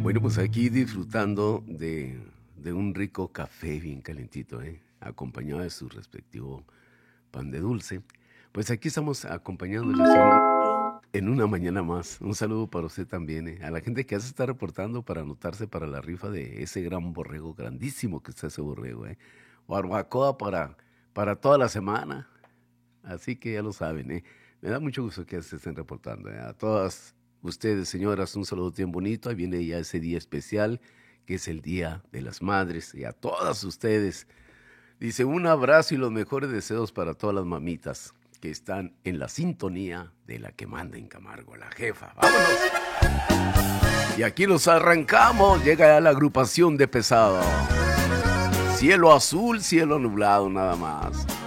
Bueno, pues aquí disfrutando de un rico café bien calentito, acompañado de su respectivo pan de dulce. Pues aquí estamos acompañándoles en una mañana más. Un saludo para usted también, a la gente que ya se está reportando para anotarse para la rifa de ese gran borrego, grandísimo que está ese borrego. Barbacoa para toda la semana. Así que ya lo saben, Me da mucho gusto que se estén reportando. A todas ustedes, señoras, un saludo bien bonito. Ahí viene ya ese día especial, que es el Día de las Madres. Y a todas ustedes, dice, un abrazo y los mejores deseos para todas las mamitas que están en la sintonía de la que manda en Camargo, la jefa. ¡Vámonos! Y aquí nos arrancamos. Llega ya la agrupación de pesado. Cielo azul, cielo nublado, nada más.